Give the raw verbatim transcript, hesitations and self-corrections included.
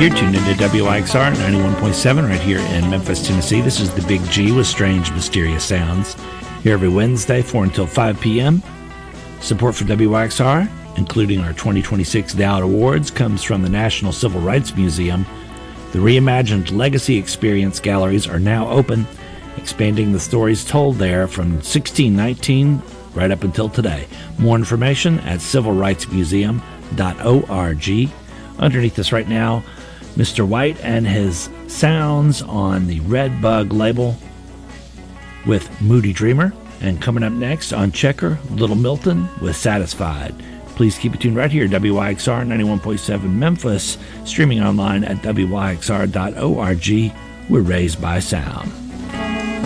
You're tuned into W I X R ninety-one point seven right here in Memphis, Tennessee. This is the Big G with Strange Mysterious Sounds. Here every Wednesday, four until five p.m. Support for W I X R, including our twenty twenty-six Dowd Awards, comes from the National Civil Rights Museum. The reimagined Legacy Experience galleries are now open, expanding the stories told there from sixteen nineteen right up until today. More information at civil rights museum dot org. Underneath us right now, Mister White and his sounds on the Red Bug label with Moody Dreamer. And coming up next on Checker, Little Milton with Satisfied. Please keep it tuned right here, W I X R ninety-one point seven Memphis, streaming online at W I X R dot org. We're raised by sound.